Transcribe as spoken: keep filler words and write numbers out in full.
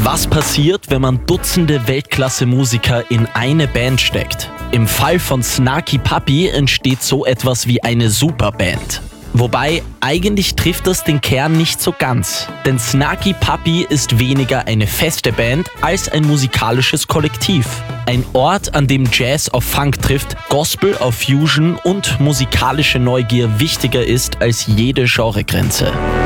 Was passiert, wenn man Dutzende Weltklasse-Musiker in eine Band steckt? Im Fall von Snarky Puppy entsteht so etwas wie eine Superband. Wobei, eigentlich trifft das den Kern nicht so ganz. Denn Snarky Puppy ist weniger eine feste Band als ein musikalisches Kollektiv. Ein Ort, an dem Jazz auf Funk trifft, Gospel auf Fusion und musikalische Neugier wichtiger ist als jede Genregrenze.